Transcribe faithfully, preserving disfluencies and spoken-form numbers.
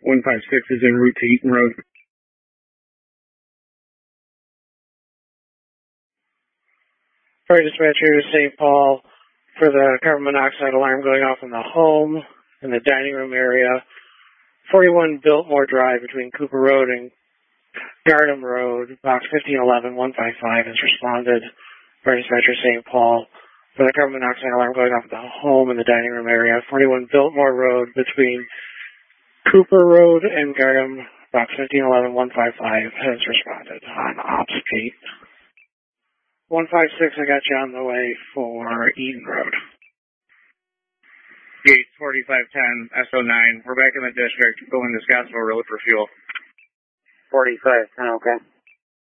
one five six is en route to Eaton Road. Fire dispatcher, Saint Paul, for the carbon monoxide alarm going off in the home, in the dining room area. forty-one Biltmore Drive between Cooper Road and Gardam Road, box fifteen eleven one five five has responded. Fire dispatcher, Saint Paul, for the carbon monoxide alarm going off at the home in the dining room area. forty-one Biltmore Road between Cooper Road and Gardam, box fifteen eleven one five five has responded on Ops eight. one five six, I got you on the way for Eden Road. Gate forty-five ten, S O nine. We're back in the district, going to Scottsville Road for fuel. forty-five ten, okay.